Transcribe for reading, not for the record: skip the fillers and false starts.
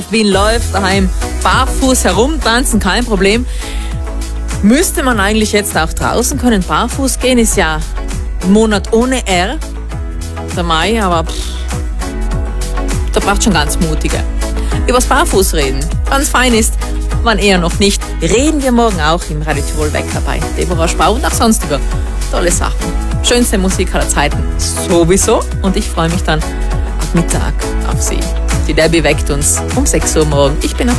Wien läuft, daheim barfuß herumtanzen, kein Problem. Müsste man eigentlich jetzt auch draußen können, barfuß gehen, ist ja ein Monat ohne R, der Mai, aber da braucht schon ganz mutige. Übers Barfuß reden, ganz fein ist, wann eher noch nicht, reden wir morgen auch im Radio Tirol Wecker bei Deborah Spau und auch sonst über tolle Sachen. Schönste Musik aller Zeiten sowieso und ich freue mich dann ab Mittag auf Sie. Die Debbie weckt uns um 6 Uhr morgen. Ich bin